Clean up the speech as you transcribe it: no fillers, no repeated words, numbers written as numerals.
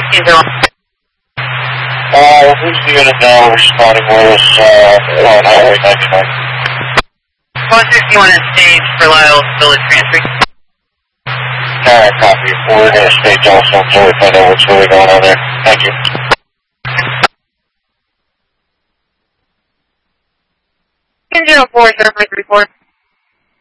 Who's the unit now responding with us on Highway 99? 161 is staged for Lyle's Village Transfer. Alright, copy. We're going to stage also until we find out what's really going on there. Thank you. Engine 04, 034.